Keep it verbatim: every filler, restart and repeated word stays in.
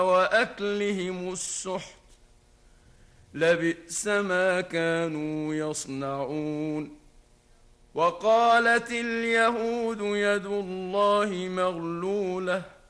وأكلهم السحت لبئس ما كانوا يصنعون. وقالت اليهود يد الله مغلولة